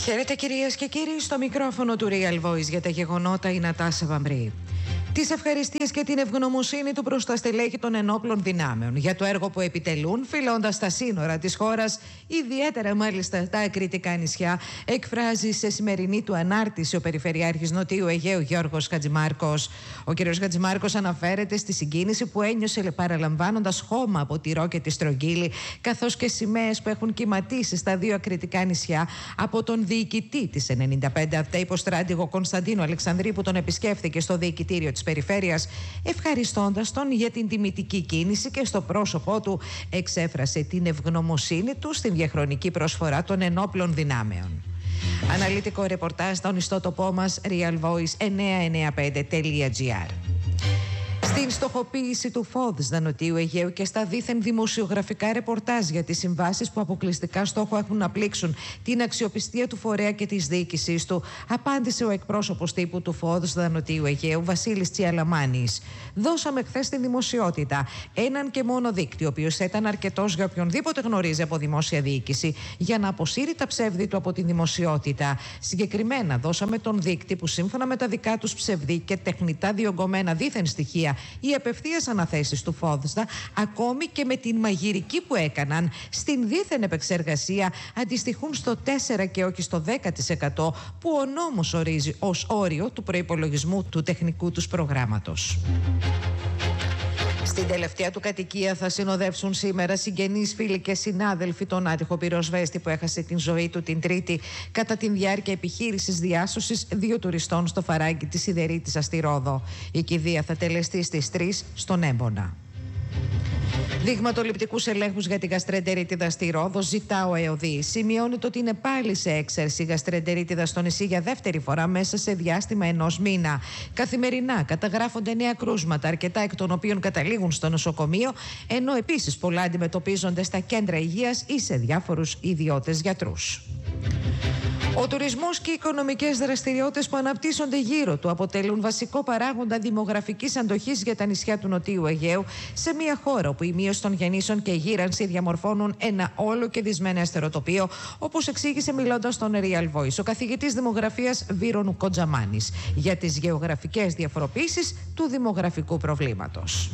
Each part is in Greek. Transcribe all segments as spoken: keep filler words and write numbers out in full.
Χαίρετε κυρίες και κύριοι, στο μικρόφωνο του Real Voice για τα γεγονότα η Νατάσα Βαμβρή. Τις ευχαριστίες και την ευγνωμοσύνη του προς τα στελέχη των ενόπλων δυνάμεων για το έργο που επιτελούν, φυλώντας τα σύνορα της χώρας, ιδιαίτερα μάλιστα τα ακριτικά νησιά, εκφράζει σε σημερινή του ανάρτηση ο Περιφερειάρχης Νοτιού Αιγαίου Γιώργος Χατζημάρκος. Ο κ. Χατζημάρκος αναφέρεται στη συγκίνηση που ένιωσε παραλαμβάνοντας χώμα από τη Ρο και τη Στρογγύλη, καθώς και σημαίες που έχουν κυματίσει στα δύο ακριτικά νησιά από τον διοικητή της ενενήντα πέντε ΑΒΤΕ υποστράτηγο Κωνσταντίνο Αλεξανδρή, που τον επισκέφθηκε στο διοικητήριο της Περιφέρειας, ευχαριστώντας τον για την τιμητική κίνηση, και στο πρόσωπό του εξέφρασε την ευγνωμοσύνη του στην διαχρονική προσφορά των ενόπλων δυνάμεων. Αναλυτικό ρεπορτάζ στον ιστότοπό μας real voice εννιακόσια ενενήντα πέντε τελεία gr. Στην στοχοποίηση του Φόδσδα Νοτιού Αιγαίου και στα δίθεν δημοσιογραφικά ρεπορτάζ για τις συμβάσεις που αποκλειστικά στόχο έχουν να πλήξουν την αξιοπιστία του φορέα και της διοίκησής του, απάντησε ο εκπρόσωπος τύπου του Φόδσδα Νοτιού Αιγαίου, Βασίλης Τσιαλαμάνης. Δώσαμε χθες στην δημοσιότητα έναν και μόνο δείκτη, ο οποίος ήταν αρκετός για οποιονδήποτε γνωρίζει από δημόσια διοίκηση, για να αποσύρει τα ψεύδη του από τη δημοσιότητα. Συγκεκριμένα, δώσαμε τον δείκτη που, σύμφωνα με τα δικά τους ψευδή και τεχνητά διωγγωμένα δίθεν στοιχεία, οι απευθείας αναθέσεις του Φόδσδα, ακόμη και με την μαγειρική που έκαναν στην δίθεν επεξεργασία, αντιστοιχούν στο τέσσερα και όχι στο δέκα τοις εκατό που ο νόμος ορίζει ως όριο του προϋπολογισμού του τεχνικού τους προγράμματος. Στην τελευταία του κατοικία θα συνοδεύσουν σήμερα συγγενείς, φίλοι και συνάδελφοι τον άτυχο πυροσβέστη που έχασε την ζωή του την Τρίτη κατά τη διάρκεια επιχείρησης διάσωσης δύο τουριστών στο φαράγγι της Σιδερίτισας στη Ρόδο. Η κηδεία θα τελεστεί στις τρεις στον Έμπονα. Δειγματοληπτικούς ελέγχους για την γαστρεντερίτιδα στη Ρόδο ζητά ο ΕΟΔΗ. Σημειώνεται ότι είναι πάλι σε έξαρση η γαστρεντερίτιδα στο νησί για δεύτερη φορά μέσα σε διάστημα ενός μήνα. Καθημερινά καταγράφονται νέα κρούσματα, αρκετά εκ των οποίων καταλήγουν στο νοσοκομείο, ενώ επίσης πολλά αντιμετωπίζονται στα κέντρα υγείας ή σε διάφορους ιδιώτες γιατρούς. Ο τουρισμός και οι οικονομικές δραστηριότητες που αναπτύσσονται γύρω του αποτελούν βασικό παράγοντα δημογραφικής αντοχής για τα νησιά του Νοτιού Αιγαίου, σε μια χώρα όπου η μείωση των γεννήσεων και η γύρανση διαμορφώνουν ένα όλο και δυσμενέστερο τοπίο, όπως εξήγησε μιλώντας στον Real Voice ο καθηγητής δημογραφίας Βίρονου Κοντζαμάνης για τις γεωγραφικές διαφοροποίησεις του δημογραφικού προβλήματος.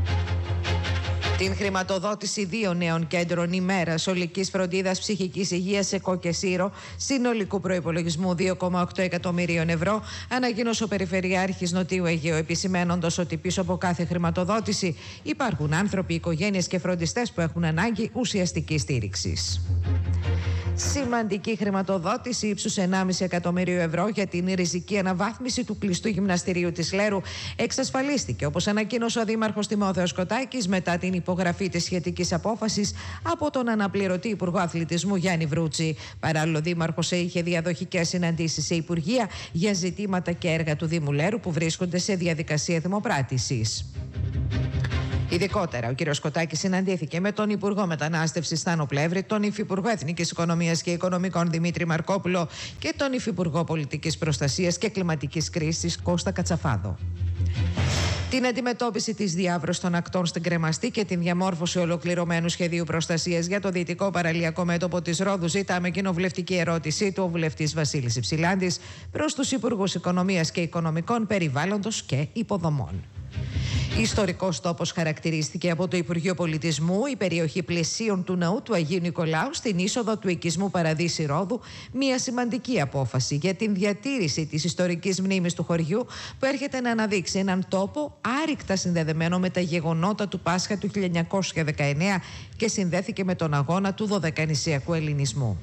Την χρηματοδότηση δύο νέων κέντρων ημέρας ολικής φροντίδας ψυχικής υγείας σε Κο και Σύρο, συνολικού προϋπολογισμού δύο κόμμα οκτώ εκατομμυρίων ευρώ, ανακοίνωσε ο Περιφερειάρχης Νοτιού Αιγαίου, επισημένοντας ότι πίσω από κάθε χρηματοδότηση υπάρχουν άνθρωποι, οικογένειες και φροντιστές που έχουν ανάγκη ουσιαστικής στήριξης. Σημαντική χρηματοδότηση ύψους ενάμιση εκατομμυρίου ευρώ για την ριζική αναβάθμιση του κλειστού γυμναστηρίου της Λέρου εξασφαλίστηκε, όπως ανακοίνωσε ο Δήμαρχος Τιμόθεος Κωτάκης, μετά την υπογραφή της σχετικής απόφασης από τον αναπληρωτή Υπουργό Αθλητισμού Γιάννη Βρούτση. Παράλληλο, ο Δήμαρχος είχε διαδοχικές συναντήσεις σε υπουργεία για ζητήματα και έργα του Δήμου Λέρου που βρίσκονται σε διαδικασία δημοπράτησης. Ειδικότερα, ο κ. Κωτάκης συναντήθηκε με τον Υπουργό Μετανάστευσης Στάνο Πλεύρη, τον Υφυπουργό Εθνικής Οικονομίας και Οικονομικών Δημήτρη Μαρκόπουλο και τον Υφυπουργό Πολιτικής Προστασίας και Κλιματικής Κρίσης Κώστα Κατσαφάδο. Την αντιμετώπιση της διάβρωσης των ακτών στην Κρεμαστή και την διαμόρφωση ολοκληρωμένου σχεδίου προστασίας για το δυτικό παραλιακό μέτωπο της Ρόδου ζητάμε κοινοβουλευτική ερώτησή του ο βουλευτής Βασίλης Υψηλάντης προς τους Υπουργούς Οικονομίας και Οικονομικών, Περιβάλλοντος και Υποδομών. Ιστορικός τόπος χαρακτηρίστηκε από το Υπουργείο Πολιτισμού η περιοχή πλαισίων του ναού του Αγίου Νικολάου στην είσοδο του οικισμού Παραδείσι Ρόδου, μια σημαντική απόφαση για την διατήρηση της ιστορικής μνήμης του χωριού που έρχεται να αναδείξει έναν τόπο άρρηκτα συνδεδεμένο με τα γεγονότα του Πάσχα του χίλια εννιακόσια δεκαεννέα και συνδέθηκε με τον αγώνα του δωδεκανησιακού ελληνισμού.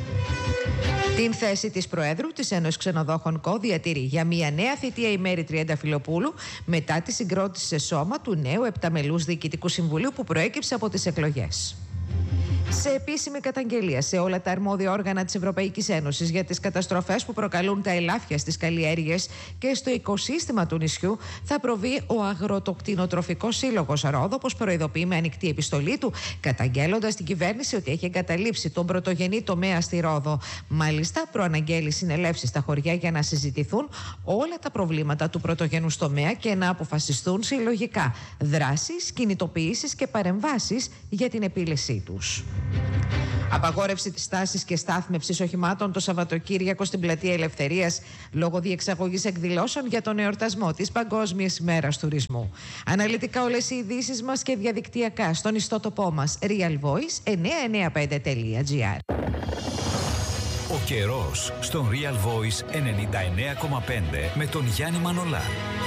Την θέση της Προέδρου της Ένωσης Ξενοδόχων ΚΟ διατηρεί για μια νέα θητεία η Μέρη Τριανταφυλοπούλου μετά τη συγκρότηση σε σώμα του νέου επταμελούς Διοικητικού Συμβουλίου που προέκυψε από τις εκλογές. Σε επίσημη καταγγελία σε όλα τα αρμόδια όργανα της Ευρωπαϊκής Ένωσης για τις καταστροφές που προκαλούν τα ελάφια στις καλλιέργειες και στο οικοσύστημα του νησιού θα προβεί ο Αγροτοκτηνοτροφικός Σύλλογος Ρόδο, όπως προειδοποιεί με ανοιχτή επιστολή του, καταγγέλλοντας την κυβέρνηση ότι έχει εγκαταλείψει τον πρωτογενή τομέα στη Ρόδο. Μάλιστα, προαναγγέλει συνελεύσεις στα χωριά για να συζητηθούν όλα τα προβλήματα του πρωτογενούς τομέα και να αποφασιστούν συλλογικά δράσεις, κινητοποιήσεις και παρεμβάσεις για την επίλυσή τους. Απαγόρευση της στάσης και στάθμευσης οχημάτων το Σαββατοκύριακο στην Πλατεία Ελευθερίας λόγω διεξαγωγής εκδηλώσεων για τον εορτασμό της Παγκόσμιας ημέρας τουρισμού. Αναλυτικά όλες οι ειδήσεις μας και διαδικτυακά στον ιστότοπό μας Real Voice εννιακόσια ενενήντα πέντε τελεία τζι άρ. Ο καιρός στον Real Voice ενενήντα εννέα κόμμα πέντε με τον Γιάννη Μανολά.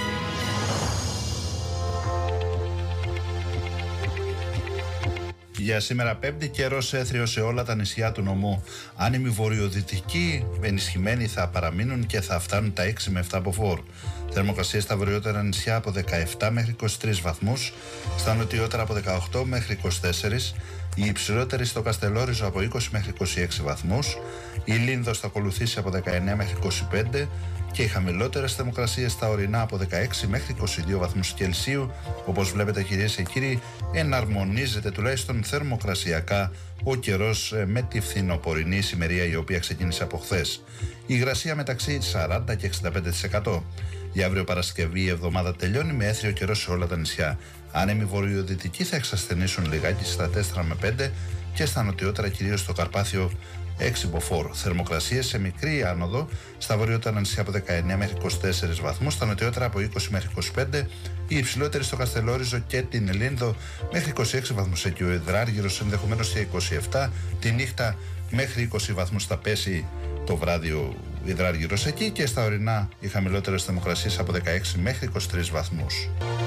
Για σήμερα Πέμπτη, καιρός έθριος σε όλα τα νησιά του νομού. Άνεμοι βορειοδυτικοί ενισχυμένοι θα παραμείνουν και θα φτάνουν τα έξι με επτά από φορ. Θερμοκρασία στα βορειότερα νησιά από δεκαεπτά μέχρι είκοσι τρεις βαθμούς, στα νοτιότερα από δεκαοκτώ μέχρι είκοσι τέσσερα, η υψηλότερη στο Καστελόριζο από είκοσι μέχρι είκοσι έξι βαθμούς, η Λίνδος θα ακολουθήσει από δεκαεννέα μέχρι είκοσι πέντε και οι χαμηλότερες θερμοκρασίες στα ορεινά από δεκαέξι μέχρι είκοσι δύο βαθμούς Κελσίου. Όπως βλέπετε, κυρίες και κύριοι, εναρμονίζεται τουλάχιστον θερμοκρασιακά ο καιρός με τη φθινοπορεινή ησημερία η οποία ξεκίνησε από χθες. Η υγρασία μεταξύ σαράντα και εξήντα πέντε τοις εκατό. Για αύριο Παρασκευή η εβδομάδα τελειώνει με έθριο καιρό σε όλα τα νησιά. Άνεμοι βορειοδυτικοί θα εξασθενήσουν λιγάκι στα τέσσερα με πέντε και στα νοτιότερα, κυρίως στο Καρπάθιο, έξι μποφόρ. Θερμοκρασίες σε μικρή άνοδο στα βορειότερα νησιά από δεκαεννέα μέχρι είκοσι τέσσερα βαθμούς, στα νοτιότερα από είκοσι μέχρι είκοσι πέντε, η υψηλότερη στο Καστελόριζο και την Λίνδο μέχρι είκοσι έξι βαθμούς, εκεί ο Ιδράργυρος ενδεχομένως και είκοσι επτά, τη νύχτα μέχρι είκοσι βαθμούς θα πέσει το βράδυ ο Ιδράργυρος εκεί και στα ορεινά οι χαμηλότερες θερμοκρασίες από δεκαέξι μέχρι είκοσι τρεις βαθμούς.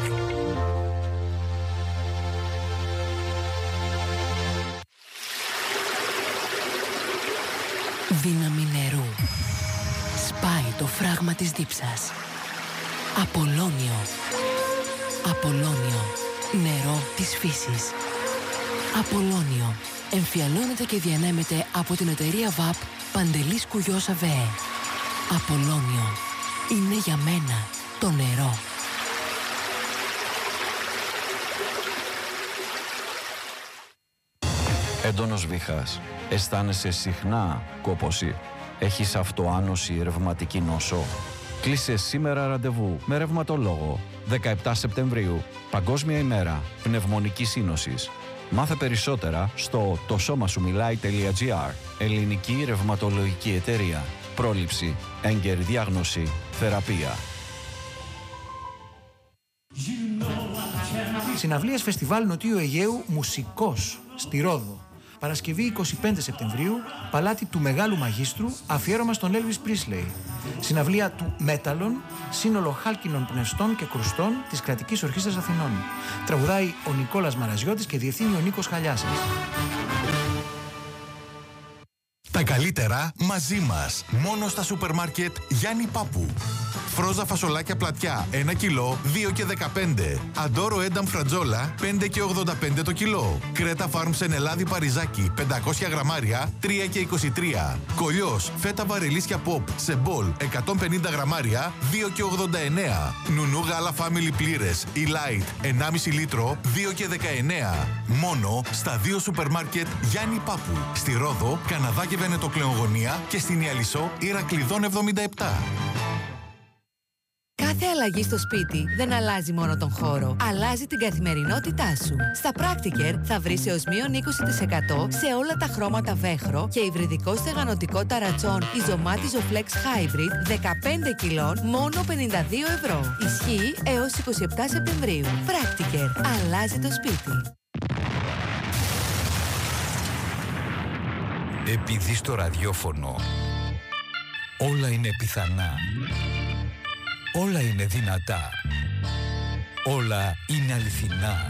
Δύναμη νερού. Σπάει το φράγμα της δίψας. Απολώνιο. Απολώνιο. Νερό της φύσης. Απολώνιο. Εμφιαλώνεται και διανέμεται από την εταιρεία ΒΑΠ Παντελής Κουγιός ΑΒΕ. Απολώνιο. Είναι για μένα το νερό. Έντονος βήχας. Αισθάνεσαι συχνά κόπωση. Έχεις αυτοάνωση, ρευματική νόσο. Κλείσε σήμερα ραντεβού με ρευματολόγο. δεκαεπτά Σεπτεμβρίου, Παγκόσμια ημέρα πνευμονικής σύνοσης. Μάθε περισσότερα στο το σώμα σου μιλάει τελεία τζι άρ. Ελληνική ρευματολογική εταιρεία. Πρόληψη, έγκαιρη διάγνωση, θεραπεία. Συναυλίες Φεστιβάλ Νοτιού Αιγαίου Μουσικός στη Ρόδο. Παρασκευή εικοστή πέμπτη Σεπτεμβρίου, παλάτι του Μεγάλου Μαγίστρου, αφιέρωμα στον Elvis Presley. Συναυλία του Μέταλλον, σύνολο χάλκινων πνευστών και κρουστών της Κρατικής Ορχήστρας Αθηνών. Τραγουδάει ο Νικόλας Μαραζιώτης και διευθύνει ο Νίκος Χαλιάσας. Τα καλύτερα μαζί μας. Μόνο στα σούπερ μάρκετ Γιάννη Πάπου. Φρόζα φασολάκια πλατιά ένα κιλό δύο και δεκαπέντε. Αντόρο ένταμ φρατζόλα πέντε και ογδόντα πέντε το κιλό. Κρέτα Φάρμ Σενελάδη Παριζάκη πεντακόσια γραμμάρια τρία και είκοσι τρία. Κολλιός φέτα βαρελίσια Pop σε μπολ εκατόν πενήντα γραμμάρια δύο και ογδόντα εννέα. Νουνού γάλα Family πλήρες ή Light ενάμιση λίτρο δύο και δεκαεννέα. Μόνο στα δύο σούπερ μάρκετ Γιάννη Πάπου. Στη Ρόδο, Καναδά και Βενετοκλεογωνία και στην Ιαλισσό Ηρακλειδών εβδομήντα επτά. Κάθε αλλαγή στο σπίτι δεν αλλάζει μόνο τον χώρο, αλλάζει την καθημερινότητά σου. Στα Practiker θα βρεις έως μείον είκοσι τοις εκατό σε όλα τα χρώματα βέχρο και υβριδικό στεγανοτικό ταρατσόν Ιζωμάτιζο Flex Hybrid δεκαπέντε κιλών μόνο πενήντα δύο ευρώ. Ισχύει έως εικοστή εβδόμη Σεπτεμβρίου. Practiker. Αλλάζει το σπίτι. Επειδή στο ραδιόφωνο όλα είναι πιθανά, όλα είναι δυνατά, όλα είναι αληθινά.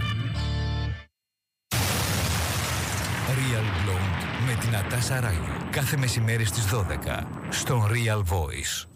Real Blonde με την Νατάσα Ράγιου. Κάθε μεσημέρι στις δώδεκα στον Real Voice.